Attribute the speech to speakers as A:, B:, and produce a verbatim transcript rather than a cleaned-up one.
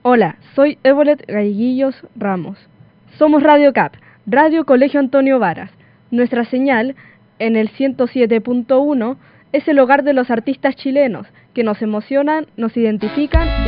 A: Hola, soy Evolet Galleguillos Ramos. Somos Radio C A P, Radio Colegio Antonio Varas. Nuestra señal, en el ciento siete punto uno, es el hogar de los artistas chilenos, que nos emocionan, nos identifican